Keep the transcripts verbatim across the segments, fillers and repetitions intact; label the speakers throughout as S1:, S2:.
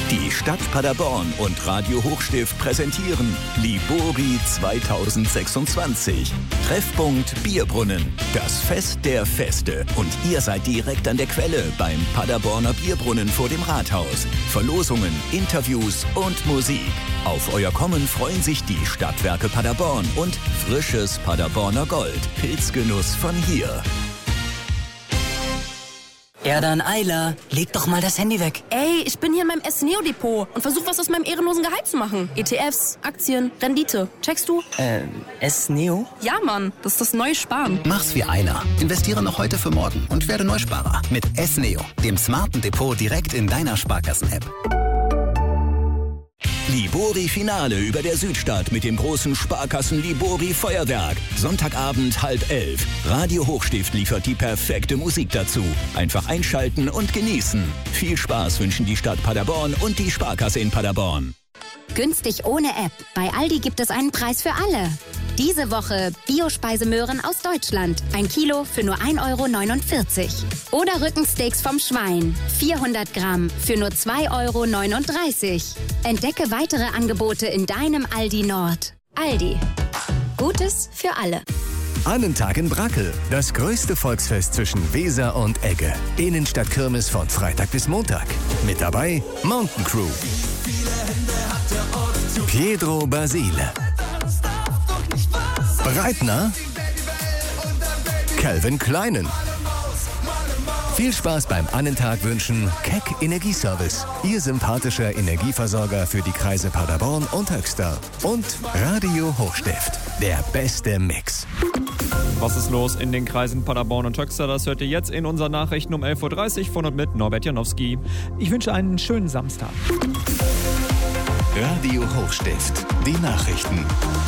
S1: Die Stadt Paderborn und Radio Hochstift präsentieren Libori zweitausendsechsundzwanzig. Treffpunkt Bierbrunnen. Das Fest der Feste. Und ihr seid direkt an der Quelle beim Paderborner Bierbrunnen vor dem Rathaus. Verlosungen, Interviews und Musik. Auf euer Kommen freuen sich die Stadtwerke Paderborn und frisches Paderborner Gold. Pilzgenuss von hier.
S2: Ja dann, Ayla, leg doch mal das Handy weg.
S3: Ey, ich bin hier in meinem S-Neo-Depot und versuche was aus meinem ehrenlosen Gehalt zu machen. E T Fs, Aktien, Rendite. Checkst du?
S2: Äh, S-Neo?
S3: Ja, Mann, das ist das neue Sparen.
S4: Mach's wie Ayla. Investiere noch heute für morgen und werde Neusparer. Mit S-Neo, dem smarten Depot direkt in deiner Sparkassen-App.
S1: Libori Finale über der Südstadt mit dem großen Sparkassen Libori Feuerwerk. Sonntagabend halb elf. Radio Hochstift liefert die perfekte Musik dazu. Einfach einschalten und genießen. Viel Spaß wünschen die Stadt Paderborn und die Sparkasse in Paderborn.
S5: Günstig ohne App. Bei Aldi gibt es einen Preis für alle. Diese Woche Biospeisemöhren aus Deutschland. Ein Kilo für nur ein Euro neunundvierzig. Oder Rückensteaks vom Schwein. vierhundert Gramm für nur zwei Euro neununddreißig. Entdecke weitere Angebote in deinem Aldi Nord. Aldi. Gutes für alle.
S6: Annentag in Brackel. Das größte Volksfest zwischen Weser und Egge. Innenstadtkirmes von Freitag bis Montag. Mit dabei Mountain Crew. Pietro Basile. Breitner. Calvin Kleinen. Viel Spaß beim Annentag wünschen Keck Energieservice. Ihr sympathischer Energieversorger für die Kreise Paderborn und Höxter. Und Radio Hochstift. Der beste Mix.
S7: Was ist los in den Kreisen Paderborn und Höxter? Das hört ihr jetzt in unseren Nachrichten um elf Uhr dreißig von und mit Norbert Janowski.
S8: Ich wünsche einen schönen Samstag.
S4: Radio Hochstift. Die Nachrichten.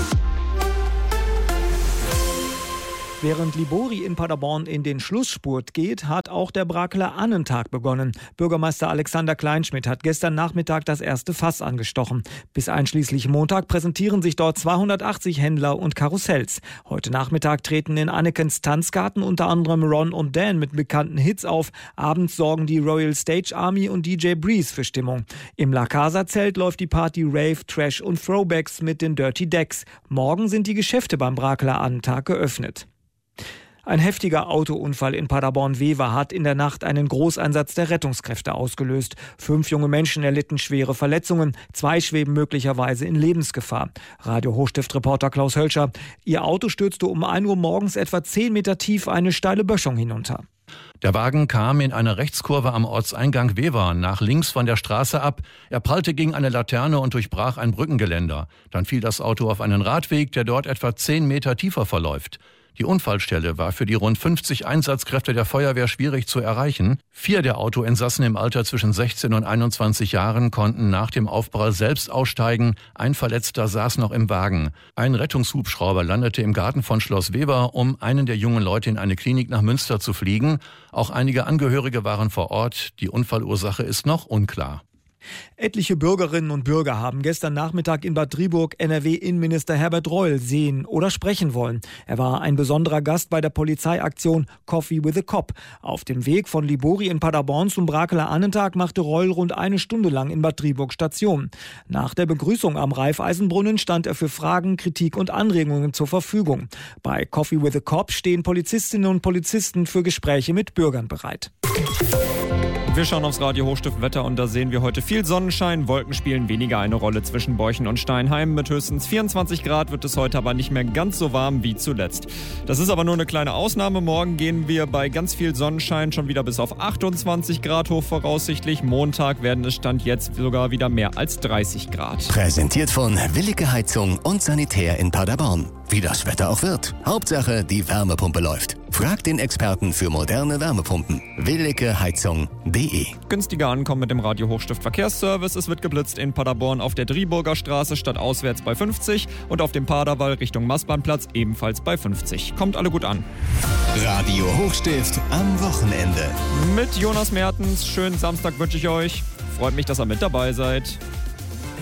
S8: Während Libori in Paderborn in den Schlussspurt geht, hat auch der Brackeler Annentag begonnen. Bürgermeister Alexander Kleinschmidt hat gestern Nachmittag das erste Fass angestochen. Bis einschließlich Montag präsentieren sich dort zweihundertachtzig Händler und Karussells. Heute Nachmittag treten in Annekens Tanzgarten unter anderem Ron und Dan mit bekannten Hits auf. Abends sorgen die Royal Stage Army und D J Breeze für Stimmung. Im La Casa-Zelt läuft die Party Rave, Trash und Throwbacks mit den Dirty Decks. Morgen sind die Geschäfte beim Brackeler Annentag geöffnet. Ein heftiger Autounfall in Paderborn-Wever hat in der Nacht einen Großeinsatz der Rettungskräfte ausgelöst. Fünf junge Menschen erlitten schwere Verletzungen, zwei schweben möglicherweise in Lebensgefahr. Radio Hochstift-Reporter Klaus Hölscher: Ihr Auto stürzte um ein Uhr morgens etwa zehn Meter tief eine steile Böschung hinunter.
S9: Der Wagen kam in einer Rechtskurve am Ortseingang Wever nach links von der Straße ab. Er prallte gegen eine Laterne und durchbrach ein Brückengeländer. Dann fiel das Auto auf einen Radweg, der dort etwa zehn Meter tiefer verläuft. Die Unfallstelle war für die rund fünfzig Einsatzkräfte der Feuerwehr schwierig zu erreichen. Vier der Autoinsassen im Alter zwischen sechzehn und einundzwanzig Jahren konnten nach dem Aufprall selbst aussteigen. Ein Verletzter saß noch im Wagen. Ein Rettungshubschrauber landete im Garten von Schloss Wever, um einen der jungen Leute in eine Klinik nach Münster zu fliegen. Auch einige Angehörige waren vor Ort. Die Unfallursache ist noch unklar.
S8: Etliche Bürgerinnen und Bürger haben gestern Nachmittag in Bad Driburg N R W-Innenminister Herbert Reul sehen oder sprechen wollen. Er war ein besonderer Gast bei der Polizeiaktion Coffee with a Cop. Auf dem Weg von Libori in Paderborn zum Brackeler Annentag machte Reul rund eine Stunde lang in Bad Driburg Station. Nach der Begrüßung am Raiffeisenbrunnen stand er für Fragen, Kritik und Anregungen zur Verfügung. Bei Coffee with a Cop stehen Polizistinnen und Polizisten für Gespräche mit Bürgern bereit.
S7: Wir schauen aufs Radio Hochstift Wetter und da sehen wir heute viel Sonnenschein. Wolken spielen weniger eine Rolle zwischen Borchen und Steinheim. Mit höchstens vierundzwanzig Grad wird es heute aber nicht mehr ganz so warm wie zuletzt. Das ist aber nur eine kleine Ausnahme. Morgen gehen wir bei ganz viel Sonnenschein schon wieder bis auf achtundzwanzig Grad hoch voraussichtlich. Montag werden es Stand jetzt sogar wieder mehr als dreißig Grad.
S6: Präsentiert von Willige Heizung und Sanitär in Paderborn. Wie das Wetter auch wird. Hauptsache, die Wärmepumpe läuft. Fragt den Experten für moderne Wärmepumpen. willige heizung punkt de.
S7: Günstiger ankommen mit dem Radio Hochstift Verkehrsservice. Es wird geblitzt in Paderborn auf der Driburger Straße statt auswärts bei fünfzig und auf dem Paderwall Richtung Maßbahnplatz ebenfalls bei fünfzig. Kommt alle gut an.
S4: Radio Hochstift am Wochenende.
S7: Mit Jonas Mertens. Schönen Samstag wünsche ich euch. Freut mich, dass ihr mit dabei seid.